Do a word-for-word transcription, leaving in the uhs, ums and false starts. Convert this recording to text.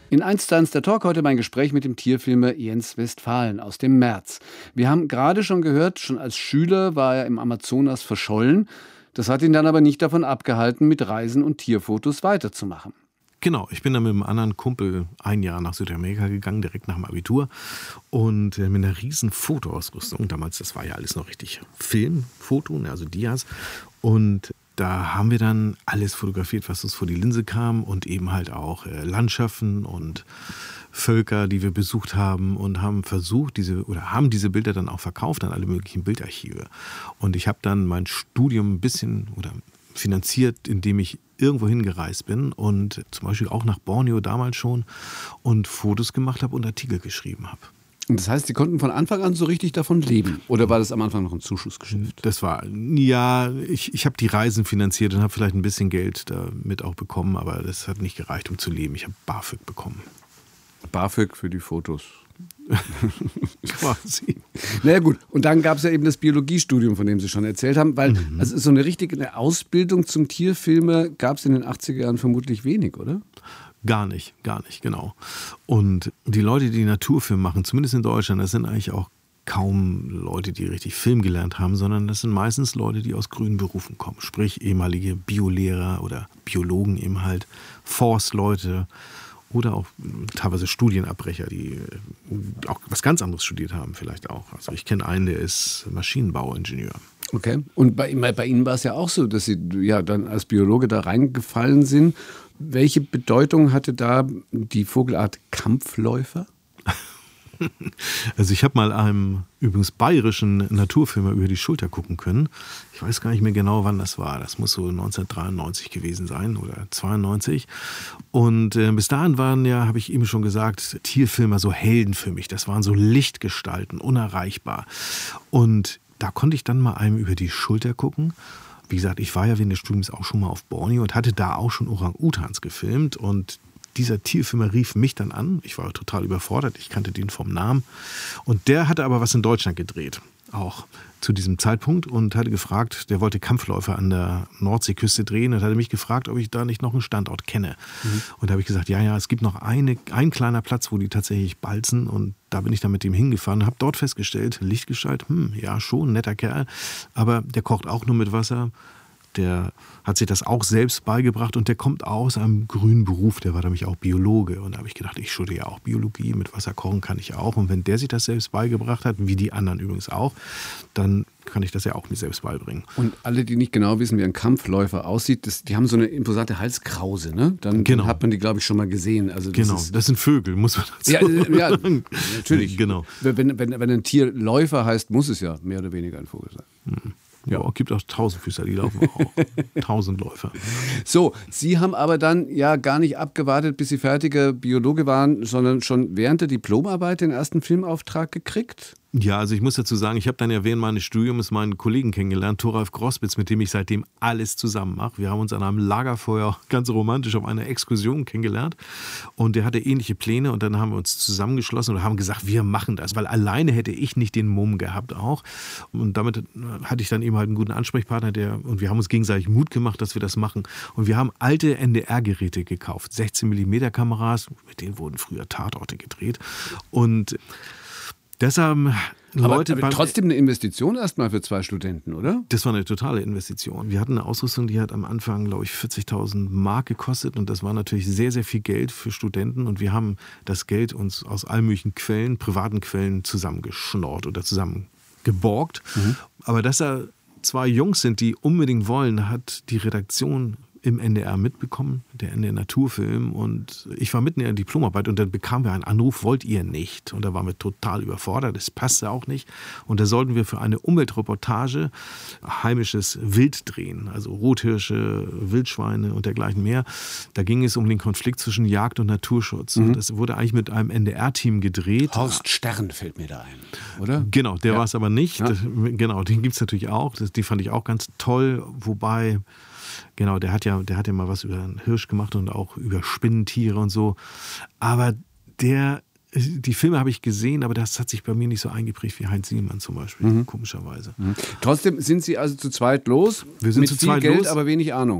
In eins zu eins der Talk heute mein Gespräch mit dem Tierfilmer Jens Westphalen aus dem März. Wir haben gerade schon gehört, schon als Schüler war er im Amazonas verschollen. Das hat ihn dann aber nicht davon abgehalten, mit Reisen und Tierfotos weiterzumachen. Genau, ich bin dann mit einem anderen Kumpel ein Jahr nach Südamerika gegangen, direkt nach dem Abitur. Und äh, mit einer riesen Fotoausrüstung. Damals, das war ja alles noch richtig Film, Foto, also Dias. Und da haben wir dann alles fotografiert, was uns vor die Linse kam. Und eben halt auch äh, Landschaften und Völker, die wir besucht haben. Und haben versucht, diese oder haben diese Bilder dann auch verkauft an alle möglichen Bildarchive. Und ich habe dann mein Studium ein bisschen oder finanziert, indem ich irgendwo hingereist bin und zum Beispiel auch nach Borneo damals schon und Fotos gemacht habe und Artikel geschrieben habe. Und das heißt, Sie konnten von Anfang an so richtig davon leben? Oder war das am Anfang noch ein Zuschussgeschäft? Das war, ja, ich, ich habe die Reisen finanziert und habe vielleicht ein bisschen Geld damit auch bekommen, aber das hat nicht gereicht, um zu leben. Ich habe BAföG bekommen. BAföG für die Fotos? Quasi. Naja gut, und dann gab es ja eben das Biologiestudium, von dem Sie schon erzählt haben, weil mhm. also so eine richtige Ausbildung zum Tierfilmer gab es in den achtziger Jahren vermutlich wenig, oder? Gar nicht, gar nicht, genau. Und die Leute, die Naturfilm machen, zumindest in Deutschland, das sind eigentlich auch kaum Leute, die richtig Film gelernt haben, sondern das sind meistens Leute, die aus grünen Berufen kommen. Sprich ehemalige Biolehrer oder Biologen eben halt, Forstleute, oder auch teilweise Studienabbrecher, die auch was ganz anderes studiert haben vielleicht auch. Also ich kenne einen, der ist Maschinenbauingenieur. Okay. Und bei, bei Ihnen war es ja auch so, dass Sie ja dann als Biologe da reingefallen sind. Welche Bedeutung hatte da die Vogelart Kampfläufer? Also ich habe mal einem übrigens bayerischen Naturfilmer über die Schulter gucken können. Ich weiß gar nicht mehr genau, wann das war. Das muss so neunzehnhundertdreiundneunzig gewesen sein oder zweiundneunzig. Und äh, bis dahin waren ja, habe ich eben schon gesagt, Tierfilmer so Helden für mich. Das waren so Lichtgestalten, unerreichbar. Und da konnte ich dann mal einem über die Schulter gucken. Wie gesagt, ich war ja während des Studiums auch schon mal auf Borneo und hatte da auch schon Orang-Utans gefilmt. Und dieser Tierfilmer rief mich dann an. Ich war total überfordert. Ich kannte den vom Namen. Und der hatte aber was in Deutschland gedreht. Auch zu diesem Zeitpunkt. Und hatte gefragt, der wollte Kampfläufer an der Nordseeküste drehen. Und hatte mich gefragt, ob ich da nicht noch einen Standort kenne. Mhm. Und da habe ich gesagt, ja, ja, es gibt noch eine, ein kleiner Platz, wo die tatsächlich balzen. Und da bin ich dann mit dem hingefahren. Habe dort festgestellt, Lichtgestalt, hm, ja schon, netter Kerl. Aber der kocht auch nur mit Wasser. Der hat sich das auch selbst beigebracht und der kommt aus einem grünen Beruf, der war nämlich auch Biologe. Und da habe ich gedacht, ich studiere ja auch Biologie, mit Wasser kochen kann ich auch. Und wenn der sich das selbst beigebracht hat, wie die anderen übrigens auch, dann kann ich das ja auch nicht selbst beibringen. Und alle, die nicht genau wissen, wie ein Kampfläufer aussieht, das, die haben so eine imposante Halskrause, ne? Dann, genau. dann hat man die, glaube ich, schon mal gesehen. Also das genau, ist, das sind Vögel, muss man dazu ja, ja, sagen. Natürlich. Genau. Wenn, wenn, wenn ein Tier Läufer heißt, muss es ja mehr oder weniger ein Vogel sein. Mhm. Ja, es gibt auch Tausendfüßer, die laufen auch. Tausendläufer. So, Sie haben aber dann ja gar nicht abgewartet, bis Sie fertiger Biologe waren, sondern schon während der Diplomarbeit den ersten Filmauftrag gekriegt? Ja, also ich muss dazu sagen, ich habe dann ja während meines Studiums meinen Kollegen kennengelernt, Thoralf Grossbitz, mit dem ich seitdem alles zusammen mache. Wir haben uns an einem Lagerfeuer ganz romantisch auf einer Exkursion kennengelernt und der hatte ähnliche Pläne und dann haben wir uns zusammengeschlossen und haben gesagt, wir machen das, weil alleine hätte ich nicht den Mumm gehabt auch und damit hatte ich dann eben halt einen guten Ansprechpartner, der und wir haben uns gegenseitig Mut gemacht, dass wir das machen und wir haben alte N D R-Geräte gekauft, sechzehn Millimeter Kameras, mit denen wurden früher Tatorte gedreht und deshalb Leute. Aber, aber trotzdem eine Investition erstmal für zwei Studenten, oder? Das war eine totale Investition. Wir hatten eine Ausrüstung, die hat am Anfang, glaube ich, vierzigtausend Mark gekostet. Und das war natürlich sehr, sehr viel Geld für Studenten. Und wir haben das Geld uns aus allen möglichen Quellen, privaten Quellen, zusammengeschnorrt oder zusammengeborgt. Mhm. Aber dass da zwei Jungs sind, die unbedingt wollen, hat die Redaktion im N D R mitbekommen, der N D R Naturfilm. Und ich war mitten in der Diplomarbeit und dann bekamen wir einen Anruf, wollt ihr nicht? Und da waren wir total überfordert, das passte auch nicht. Und da sollten wir für eine Umweltreportage heimisches Wild drehen, also Rothirsche, Wildschweine und dergleichen mehr. Da ging es um den Konflikt zwischen Jagd und Naturschutz. Mhm. Und das wurde eigentlich mit einem N D R-Team gedreht. Horst Stern fällt mir da ein, oder? Genau, der ja. war es aber nicht. Ja. Das, genau, den gibt es natürlich auch. Das, die fand ich auch ganz toll, wobei... Genau, der hat ja, der hat ja mal was über einen Hirsch gemacht und auch über Spinnentiere und so. Aber der, die Filme habe ich gesehen, aber das hat sich bei mir nicht so eingeprägt wie Heinz Sielmann zum Beispiel, mhm. komischerweise. Mhm. Trotzdem sind Sie also zu zweit los, Wir sind mit zu viel zweit Geld, los. aber wenig Ahnung.